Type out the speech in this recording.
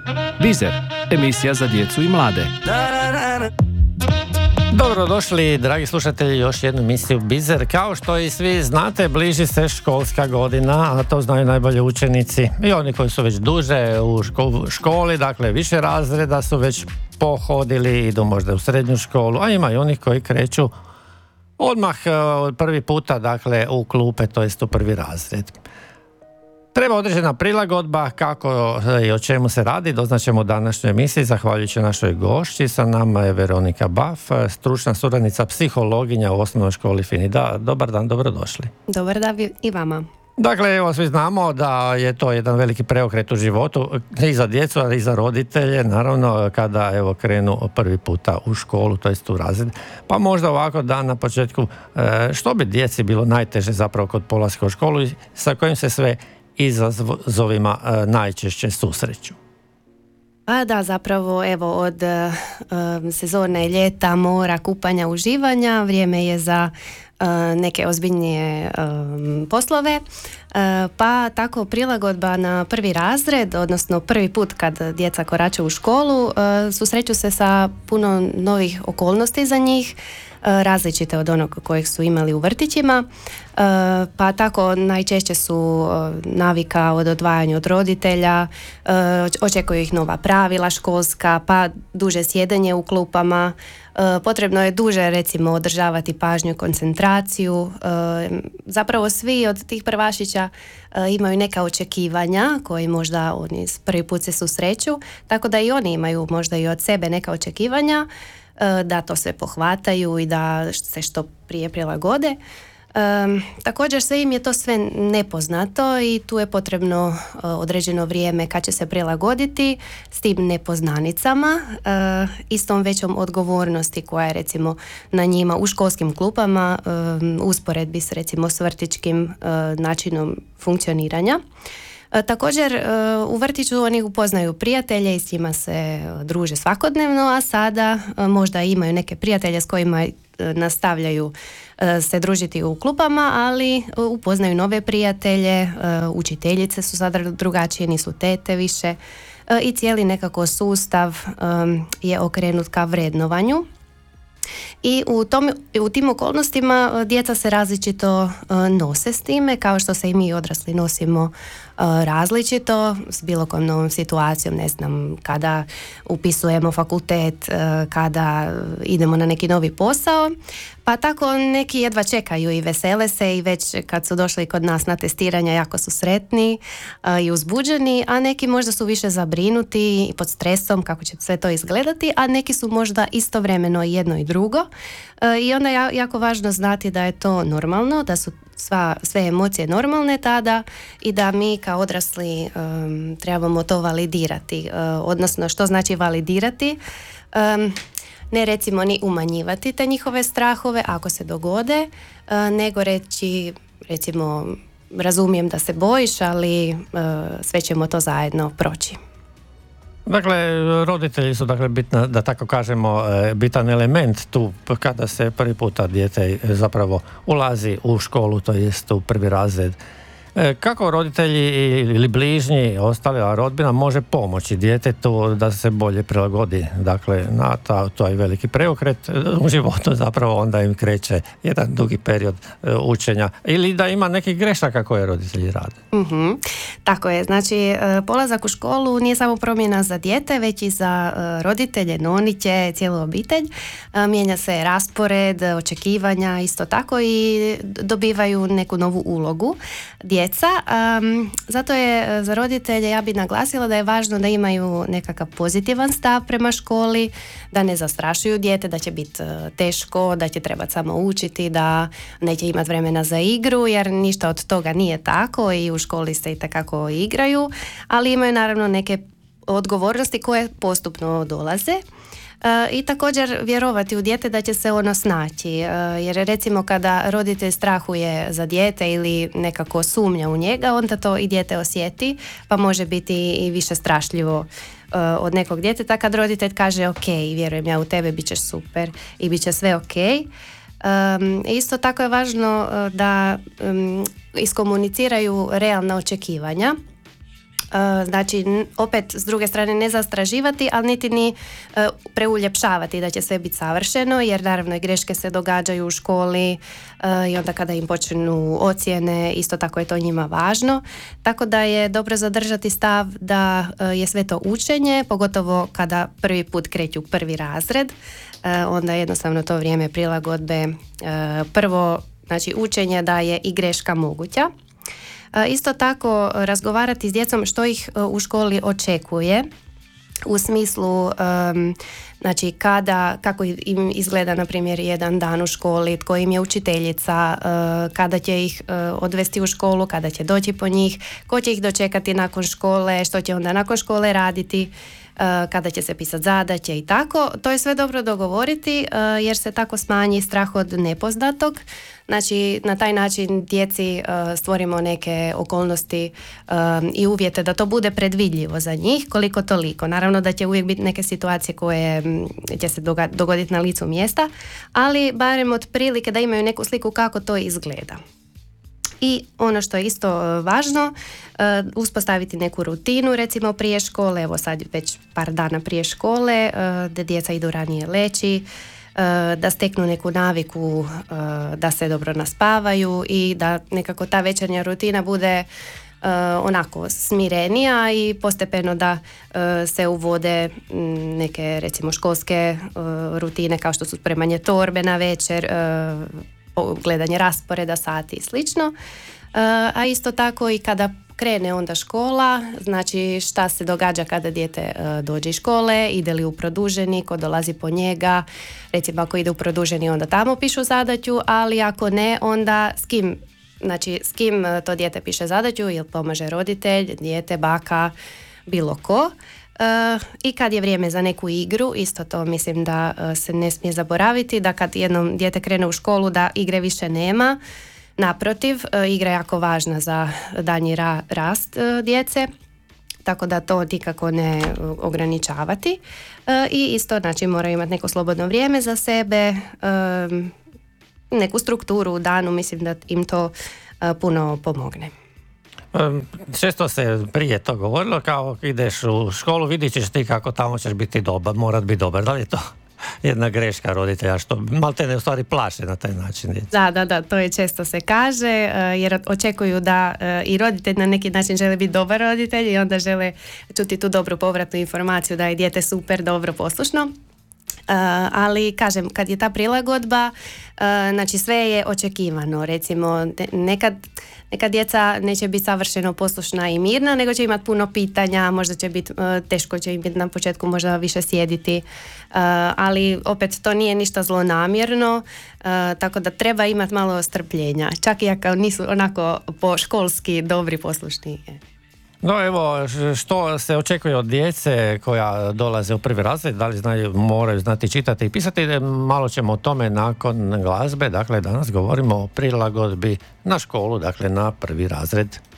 Bizer, emisija za djecu i mlade. Dobrodošli, dragi slušatelji, još jednu emisiju Bizer. Kao što i svi znate, bliži se školska godina, a to znaju najbolje učenici i oni koji su već duže u školi, dakle više razreda su već pohodili, idu možda u srednju školu, a ima i onih koji kreću odmah prvi puta, dakle u klupe, to jest u prvi razred. Treba određena prilagodba, kako i o čemu se radi, doznaćemo u današnjoj emisiji, zahvaljujući našoj gošći. Sa nama je Veronika Baf, stručna suradnica psihologinja u osnovnoj školi Finida. Dobar dan, dobrodošli. Dobar dan i vama. Dakle, evo, svi znamo da je to jedan veliki preokret u životu i za djecu, ali i za roditelje, naravno, kada evo krenu prvi puta u školu, to jest u razred. Pa možda ovako dan na početku, što bi djeci bilo najteže zapravo kod polaska u školu i sa kojim se sve izazovima najčešće susreću? Pa da, zapravo evo od sezone ljeta, mora, kupanja, uživanja, vrijeme je za neke ozbiljnije poslove, pa tako prilagodba na prvi razred, odnosno prvi put kad djeca korače u školu, susreću se sa puno novih okolnosti za njih, različite od onog kojeg su imali u vrtićima, pa tako najčešće su navika od odvajanja od roditelja, očekuju ih nova pravila školska, pa duže sjedenje u klupama, potrebno je duže recimo održavati pažnju i koncentraciju. Zapravo svi od tih prvašića imaju neka očekivanja koji možda oni prvi put se susreću, tako da i oni imaju možda i od sebe neka očekivanja da to sve pohvataju i da se što prije prilagode. Također sve im je to sve nepoznato i tu je potrebno određeno vrijeme kad će se prilagoditi s tim nepoznanicama i s tom većom odgovornosti koja je recimo na njima u školskim klupama usporedbi s recimo s vrtićkim načinom funkcioniranja. Također u vrtiću oni upoznaju prijatelje i s njima se druže svakodnevno, a sada možda imaju neke prijatelje s kojima nastavljaju se družiti u klupama, ali upoznaju nove prijatelje, učiteljice su sada drugačije, nisu tete više i cijeli nekako sustav je okrenut ka vrednovanju. I u tim okolnostima djeca se različito nose s time, kao što se i mi odrasli nosimo različito s bilo kojom novom situacijom, ne znam, kada upisujemo fakultet, kada idemo na neki novi posao, pa tako neki jedva čekaju i vesele se i već kad su došli kod nas na testiranja jako su sretni i uzbuđeni, a neki možda su više zabrinuti i pod stresom kako će sve to izgledati, a neki su možda istovremeno i jedno i drugo i onda je jako važno znati da je to normalno, da su sve emocije normalne tada i da mi kao odrasli trebamo to validirati, odnosno što znači validirati, ne recimo ni umanjivati te njihove strahove ako se dogode, nego reći recimo razumijem da se bojiš, ali sve ćemo to zajedno proći. Dakle, roditelji su bitna, da tako kažemo, bitan element tu kada se prvi puta dijete zapravo ulazi u školu, to jest u prvi razred. Kako roditelji ili bližnji, ostali rodbina može pomoći djetetu da se bolje prilagodi, dakle, na taj veliki preokret u životu, zapravo onda im kreće jedan dugi period učenja ili da ima nekih grešaka koje roditelji rade. Mm-hmm. Tako je, znači polazak u školu nije samo promjena za dijete, već i za roditelje, noniće, cijelu obitelj. Mijenja se raspored, očekivanja, isto tako i dobivaju neku novu ulogu djeca. Zato je za roditelje, ja bih naglasila da je važno da imaju nekakav pozitivan stav prema školi, da ne zastrašuju dijete, da će biti teško, da će trebati samo učiti, da neće imati vremena za igru, jer ništa od toga nije tako i u školi se itekako igraju, ali imaju naravno neke odgovornosti koje postupno dolaze. I također vjerovati u dijete da će se ono snaći, jer recimo kada roditelj strahuje za dijete ili nekako sumnja u njega, onda to i dijete osjeti, pa može biti i više strašljivo od nekog djeteta kad roditelj kaže ok, vjerujem ja u tebe, bit ćeš super i bit će sve ok. Isto tako je važno da iskomuniciraju realna očekivanja. Znači, opet s druge strane ne zastraživati, ali niti ni preuljepšavati da će sve biti savršeno, jer naravno i greške se događaju u školi i onda kada im počnu ocjene, isto tako je to njima važno. Tako da je dobro zadržati stav da je sve to učenje, pogotovo kada prvi put kreću prvi razred, onda jednostavno to vrijeme prilagodbe prvo, znači učenje da je i greška moguća. Isto tako razgovarati s djecom što ih u školi očekuje, u smislu znači kako im izgleda na primjer jedan dan u školi, tko im je učiteljica, kada će ih odvesti u školu, kada će doći po njih, ko će ih dočekati nakon škole, što će onda nakon škole raditi, kada će se pisati zadaće i tako. To je sve dobro dogovoriti jer se tako smanji strah od nepoznatog. Znači, na taj način djeci stvorimo neke okolnosti i uvjete da to bude predvidljivo za njih, koliko toliko. Naravno da će uvijek biti neke situacije koje će se dogoditi na licu mjesta, ali barem otprilike da imaju neku sliku kako to izgleda. I ono što je isto važno, uspostaviti neku rutinu, recimo prije škole, evo sad već par dana prije škole, da djeca idu ranije leći, da steknu neku naviku da se dobro naspavaju i da nekako ta večernja rutina bude onako smirenija i postepeno da se uvode neke recimo školske rutine kao što su spremanje torbe na večer, gledanje rasporeda, sati i slično. A isto tako i kada krene onda škola, znači šta se događa kada dijete dođe iz škole, ide li u produženi, ko dolazi po njega, recimo ako ide u produženi onda tamo pišu zadaću, ali ako ne onda s kim to dijete piše zadaću, ili pomaže roditelj, dijete, baka, bilo ko. I kad je vrijeme za neku igru, isto to mislim da se ne smije zaboraviti, da kad jednom dijete krene u školu da igre više nema. Naprotiv, igra je jako važna za daljnji rast djece, tako da to nikako ne ograničavati. I isto, znači, moraju imati neko slobodno vrijeme za sebe, neku strukturu u danu, mislim da im to puno pomogne. Često se prije to govorilo, kao ideš u školu, vidit ćeš ti kako tamo ćeš biti dobar, morat biti dobar. Da li je to jedna greška roditelja što malte ne u stvari plaše na taj način? Da, to je često se kaže, jer očekuju da i roditelj na neki način žele biti dobar roditelj i onda žele čuti tu dobru povratnu informaciju da je dijete super, dobro, poslušno. Ali kažem, kad je ta prilagodba, znači sve je očekivano. Recimo nekad djeca neće biti savršeno poslušna i mirna, nego će imati puno pitanja, možda će biti teško, će im biti na početku možda više sjediti, ali opet to nije ništa zlonamjerno, tako da treba imati malo strpljenja, čak i ako nisu onako po školski dobri, poslušni. No evo, što se očekuje od djece koja dolaze u prvi razred, da li moraju znati čitati i pisati, malo ćemo o tome nakon glazbe, dakle danas govorimo o prilagodbi na školu, dakle na prvi razred.